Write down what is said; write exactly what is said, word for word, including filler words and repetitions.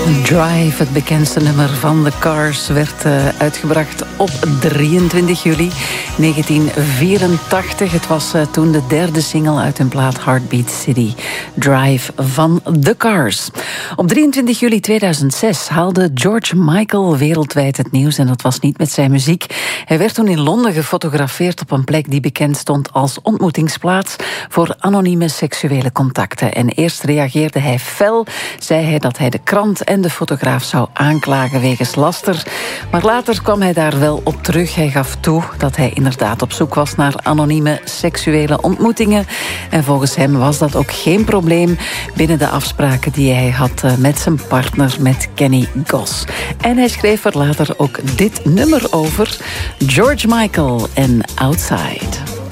Drive, het bekendste nummer van The Cars, werd uh, uitgebracht op drieëntwintig juli negentien vierentachtig. Het was uh, toen de derde single uit hun plaat Heartbeat City. Drive van The Cars. Op drieëntwintig juli tweeduizend zes haalde George Michael wereldwijd het nieuws en dat was niet met zijn muziek. Hij werd toen in Londen gefotografeerd op een plek die bekend stond als ontmoetingsplaats voor anonieme seksuele contacten. En eerst reageerde hij fel, zei hij dat hij de krant en de fotograaf zou aanklagen wegens laster. Maar later kwam hij daar wel op terug. Hij gaf toe dat hij inderdaad op zoek was naar anonieme seksuele ontmoetingen. En volgens hem was dat ook geen probleem binnen de afspraken die hij had met zijn partner, met Kenny Goss. En hij schreef er later ook dit nummer over. George Michael en Outside.